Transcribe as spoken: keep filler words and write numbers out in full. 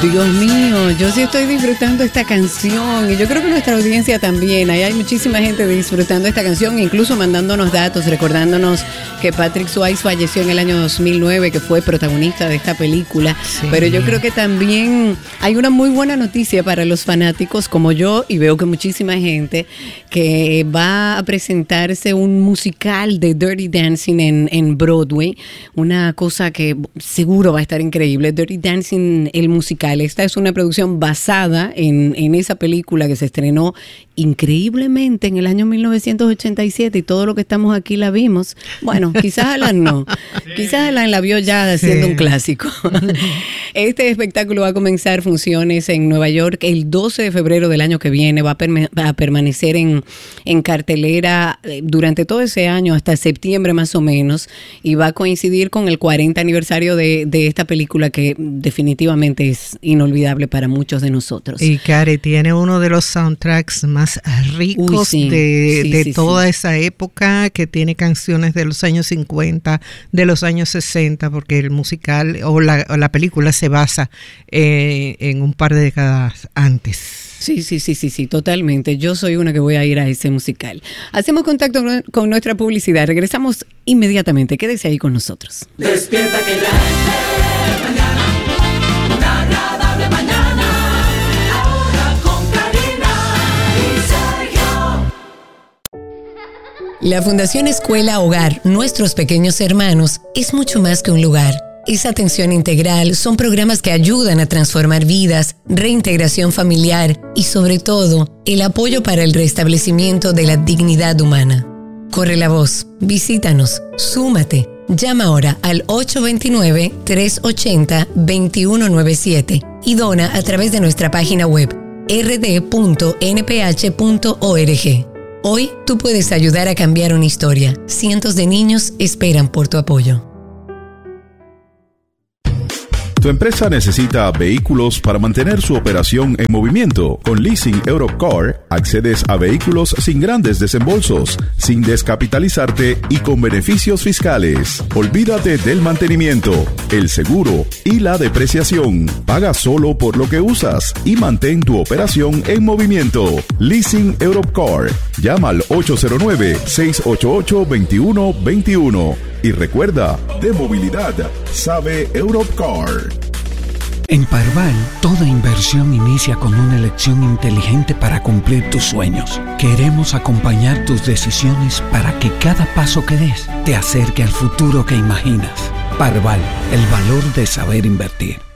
Dios mío, yo sí estoy disfrutando esta canción y yo creo que nuestra audiencia también. Ahí hay muchísima gente disfrutando esta canción, incluso mandándonos datos, recordándonos que Patrick Swayze falleció en el año dos mil nueve, que fue protagonista de esta película. Sí. Pero yo creo que también hay una muy buena noticia para los fanáticos como yo, y veo que muchísima gente, que va a presentarse un musical de Dirty Dancing en, en Broadway, una cosa que seguro va a estar increíble. Dirty Dancing, el musical. Esta es una producción basada en, en esa película que se estrenó increíblemente en el año mil novecientos ochenta y siete, y todo lo que estamos aquí la vimos. Bueno, quizás Alan no. Sí. Quizás Alan la vio ya siendo sí. un clásico. Este espectáculo va a comenzar funciones en Nueva York el doce de febrero del año que viene. Va a, perme- va a permanecer en, en cartelera durante todo ese año, hasta septiembre más o menos, y va a coincidir con el cuarenta aniversario de, de esta película, que definitivamente es inolvidable para muchos de nosotros. Y Cari, tiene uno de los soundtracks más ricos Uy, sí. de, sí, de sí, toda sí. esa época, que tiene canciones de los años cincuenta, de los años sesenta, porque el musical o la, o la película se basa eh, en un par de décadas antes. Sí, sí, sí, sí, sí, totalmente. Yo soy una que voy a ir a ese musical. Hacemos contacto con nuestra publicidad. Regresamos inmediatamente. Quédese ahí con nosotros. Despierta que ya es mañana, una agradable mañana. Ahora con Karina y Sergio. La Fundación Escuela Hogar Nuestros Pequeños Hermanos es mucho más que un lugar. Es atención integral, son programas que ayudan a transformar vidas, reintegración familiar y, sobre todo, el apoyo para el restablecimiento de la dignidad humana. Corre la voz, visítanos, súmate, llama ahora al ocho dos nueve, tres ocho cero, dos uno nueve siete y dona a través de nuestra página web r d punto n p h punto org. Hoy tú puedes ayudar a cambiar una historia. Cientos de niños esperan por tu apoyo. Tu empresa necesita vehículos para mantener su operación en movimiento. Con Leasing Europcar accedes a vehículos sin grandes desembolsos, sin descapitalizarte y con beneficios fiscales. Olvídate del mantenimiento, el seguro y la depreciación. Paga solo por lo que usas y mantén tu operación en movimiento. Leasing Europcar. Llama al ocho cero nueve, seis ocho ocho, dos uno dos uno. Y recuerda, de movilidad, sabe Europcar. En Parval, toda inversión inicia con una elección inteligente para cumplir tus sueños. Queremos acompañar tus decisiones para que cada paso que des te acerque al futuro que imaginas. Parval, el valor de saber invertir.